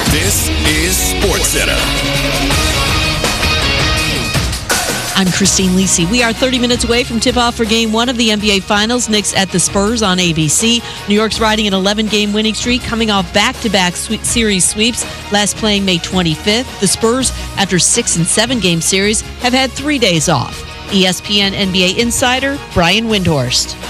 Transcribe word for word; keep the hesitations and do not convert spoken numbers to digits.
This is SportsCenter. I'm Christine Lisi. We are thirty minutes away from tip-off for Game one of the N B A Finals. Knicks at the Spurs on A B C. New York's riding an eleven-game winning streak, coming off back-to-back sweep series sweeps, last playing May twenty-fifth. The Spurs, after six- and seven-game series, have had three days off. E S P N N B A insider Brian Windhorst.